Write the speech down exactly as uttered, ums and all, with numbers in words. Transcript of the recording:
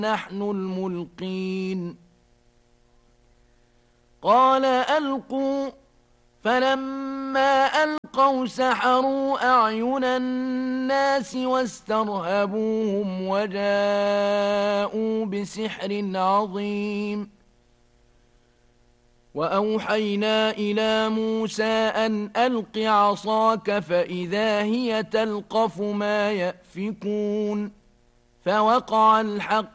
نحن الملقين قال ألقوا فلما ألقوا سحروا أعين الناس واسترهبوهم وجاءوا بسحر عظيم وأوحينا إلى موسى أن ألق عصاك فإذا هي تلقف ما يأفكون فوقع الحق